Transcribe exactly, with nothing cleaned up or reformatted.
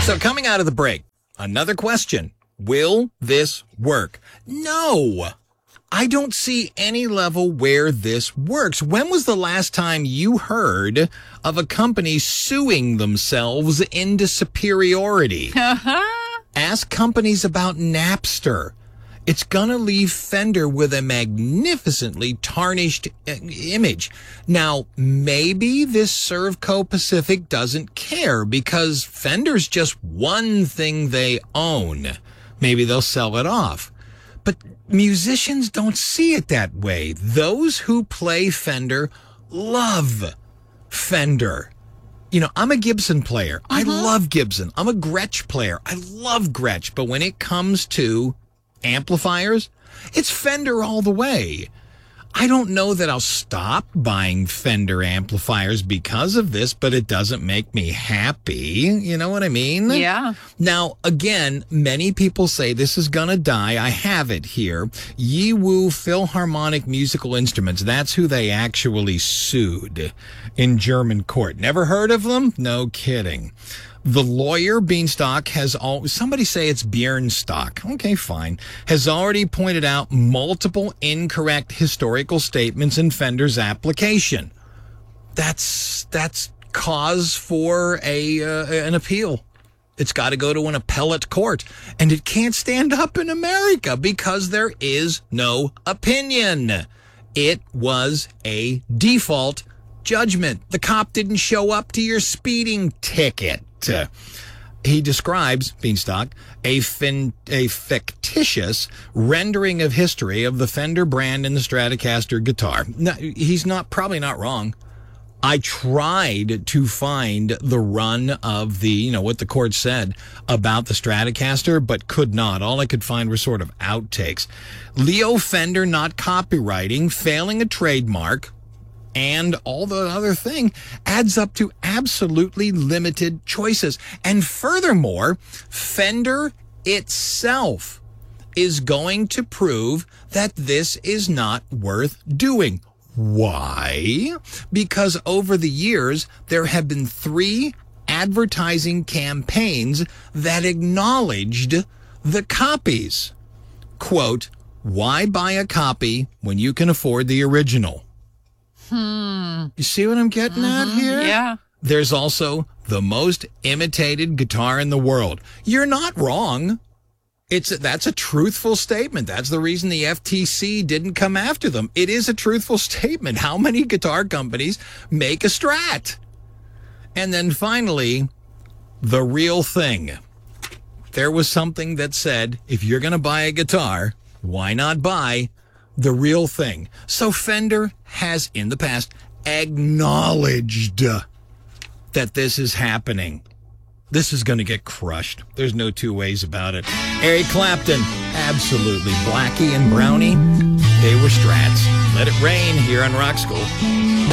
So coming out of the break, another question. Will this work? No. I don't see any level where this works. When was the last time you heard of a company suing themselves into superiority? Ask companies about Napster. It's going to leave Fender with a magnificently tarnished image. Now, maybe this Servco Pacific doesn't care because Fender's just one thing they own. Maybe they'll sell it off. But musicians don't see it that way. Those who play Fender love Fender. You know, I'm a Gibson player. I Mm-hmm. love Gibson. I'm a Gretsch player. I love Gretsch. But when it comes to amplifiers, it's Fender all the way. I don't know that I'll stop buying Fender amplifiers because of this, but it doesn't make me happy. You know what I mean? Yeah. Now, again, many people say this is going to die. I have it here. Yiwu Philharmonic Musical Instruments. That's who they actually sued in German court. Never heard of them? No kidding. The lawyer, Beanstalk, has all, somebody say it's Bjornstock. Okay, fine. Has already pointed out multiple incorrect historical statements in Fender's application. That's, that's cause for a, uh, an appeal. It's got to go to an appellate court, and it can't stand up in America because there is no opinion. It was a default judgment. The cop didn't show up to your speeding ticket. Uh, he describes, Beanstalk, a, fin- a fictitious rendering of history of the Fender brand and the Stratocaster guitar. No, he's not probably not wrong. I tried to find the run of the, you know, what the court said about the Stratocaster, but could not. All I could find were sort of outtakes. Leo Fender not copywriting, failing a trademark, and all the other thing adds up to absolutely limited choices. And furthermore, Fender itself is going to prove that this is not worth doing. Why? Because over the years, there have been three advertising campaigns that acknowledged the copies. Quote, why buy a copy when you can afford the original? Hmm. You see what I'm getting Mm-hmm. at here? Yeah. There's also the most imitated guitar in the world. You're not wrong. It's a, that's a truthful statement. That's the reason the F T C didn't come after them. It is a truthful statement. How many guitar companies make a Strat? And then finally, the real thing. There was something that said, if you're going to buy a guitar, why not buy the real thing? So Fender has in the past acknowledged that this is happening. This is going to get crushed. There's no two ways about it. Eric Clapton, absolutely. Blackie and Brownie, they were Strats. Let it rain here on Rock School.